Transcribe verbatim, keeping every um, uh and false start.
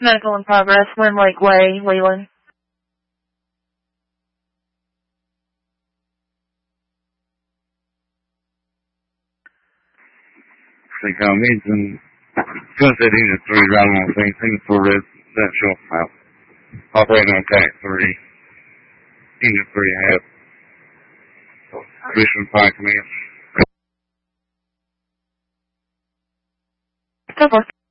Medical in progress, Lynn Lake Way, Leland. They call me and Twin City Unit three driving on scene, Singapore residential house. Operating on tank three. Unit three have Richmond Pine Command. Go for